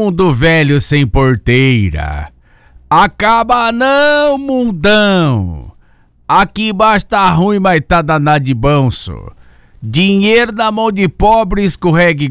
mundo velho sem porteira. Acaba não, mundão. Aqui basta ruim, mas tá danado de bom, só. Dinheiro na mão de pobre escorrega